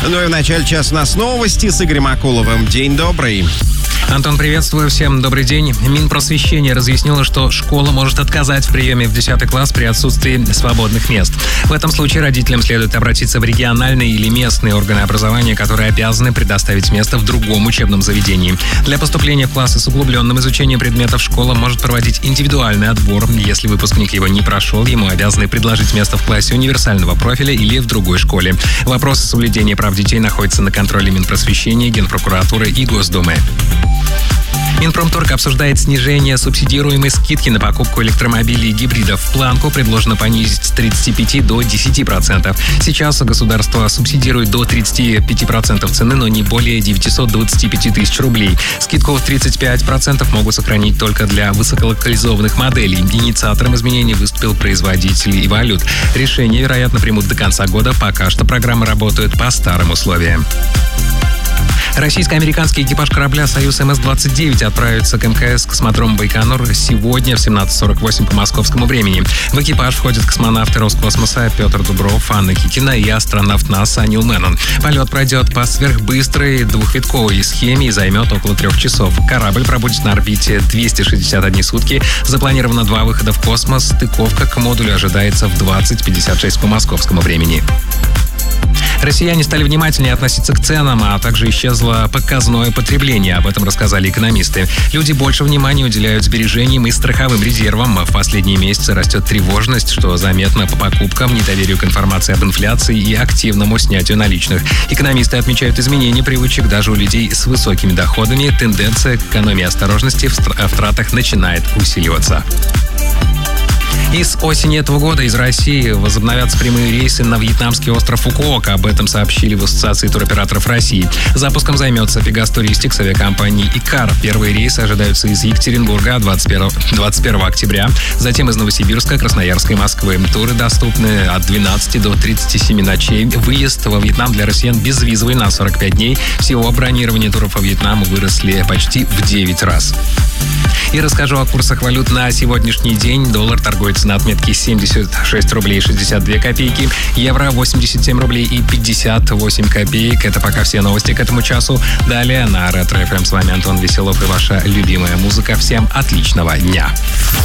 Ну и в начале часа у нас новости с Игорем Акуловым. День добрый. Антон, приветствую. Всем добрый день. Минпросвещение разъяснило, что школа может отказать в приеме в 10 класс при отсутствии свободных мест. В этом случае родителям следует обратиться в региональные или местные органы образования, которые обязаны предоставить место в другом учебном заведении. Для поступления в классы с углубленным изучением предметов школа может проводить индивидуальный отбор. Если выпускник его не прошел, ему обязаны предложить место в классе универсального профиля или в другой школе. Вопросы соблюдения прав детей находятся на контроле Минпросвещения, Генпрокуратуры и Госдумы. Минпромторг обсуждает снижение субсидируемой скидки на покупку электромобилей и гибридов. Планку предложено понизить с 35 до 10%. Сейчас государство субсидирует до 35% цены, но не более 925 тысяч рублей. Скидку в 35% могут сохранить только для высоколокализованных моделей. Инициатором изменений выступил производитель «Эволют». Решение, вероятно, примут до конца года. Пока что программы работают по старым условиям. Российско-американский экипаж корабля «Союз МС-29» отправится к МКС космодром Байконур сегодня в 17:48 по московскому времени. В экипаж входят космонавты Роскосмоса Петр Дубров, Анна Кикина и астронавт НАСА Нил Мэннон. Полет пройдет по сверхбыстрой двухвитковой схеме и займет около 3 часов. Корабль пробудет на орбите 261 сутки. Запланировано 2 выхода в космос. Стыковка к модулю ожидается в 20:56 по московскому времени. Россияне стали внимательнее относиться к ценам, а также исчезло показное потребление. Об этом рассказали экономисты. Люди больше внимания уделяют сбережениям и страховым резервам. В последние месяцы растет тревожность, что заметно по покупкам, недоверию к информации об инфляции и активному снятию наличных. Экономисты отмечают изменения привычек даже у людей с высокими доходами. Тенденция к экономии и осторожности в тратах начинает усиливаться. И с осени этого года из России возобновятся прямые рейсы на вьетнамский остров Фукуок. Об этом сообщили в Ассоциации туроператоров России. Запуском займется Pegasus Touristics авиакомпании «Икар». Первые рейсы ожидаются из Екатеринбурга 21 октября, затем из Новосибирска, Красноярска и Москвы. Туры доступны от 12 до 37 ночей. Выезд во Вьетнам для россиян безвизовый на 45 дней. Всего бронирование туров во Вьетнам выросли почти в 9 раз. И расскажу о курсах валют на сегодняшний день. Доллар торгуется на отметке 76 рублей 62 копейки, евро 87 рублей и 58 копеек. Это пока все новости к этому часу. Далее на Ретро FM с вами Антон Веселов и ваша любимая музыка. Всем отличного дня!